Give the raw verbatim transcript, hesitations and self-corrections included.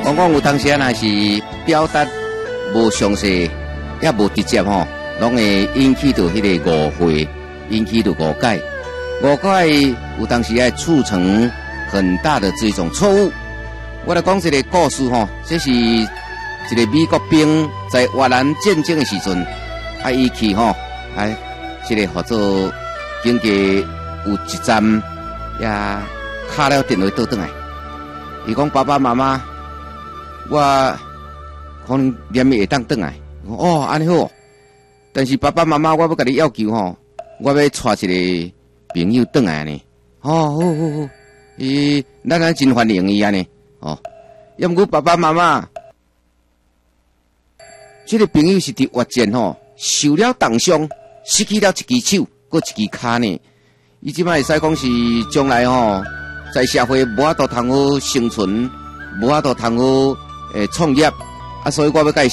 往往有当时啊，若是表达无详细，也无直接吼，拢会引起到迄个误会，引起到误解。误解有当时会促成很大的这种错误。我来讲一个故事吼，这是一个美国兵在越南战争的时阵，啊，伊去吼，哎，这个叫做经过有一站也敲了电话倒转来，伊讲爸爸妈妈，我可能连夜会当倒来。哦，安尼好，但是爸爸妈妈，我要甲你要求吼，我要带一个朋友倒来呢。哦，好好好，伊咱咱真欢迎伊安尼。哦，要毋过爸爸妈妈，这个朋友是伫越战吼受了重伤，失去了一只手，搁一只骹呢。伊即摆会使讲是将来吼，在社会无法度通好生存，无法度通好诶创业，啊，所以我要甲伊